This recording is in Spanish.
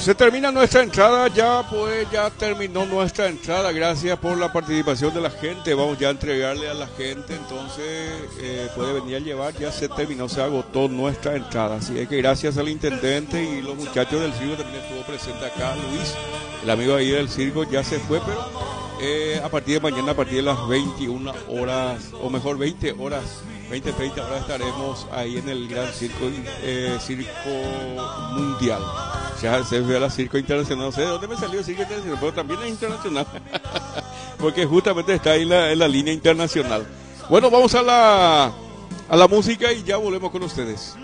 Se termina nuestra entrada ya, pues ya terminó nuestra entrada. Gracias por la participación de la gente. Vamos ya a entregarle a la gente, entonces puede venir a llevar. Ya se terminó, se agotó nuestra entrada. Así es que gracias al intendente y los muchachos del circo también estuvo presente acá. Luis, el amigo ahí del circo, ya se fue, pero a partir de mañana, a partir de las 21 horas, o mejor 20 horas, 20-30 horas estaremos ahí en el gran circo, circo mundial. Ya se ve a la circo internacional, no sé de dónde me salió el circo internacional, pero también es internacional, porque justamente está ahí en la línea internacional. Bueno, vamos a la música y ya volvemos con ustedes.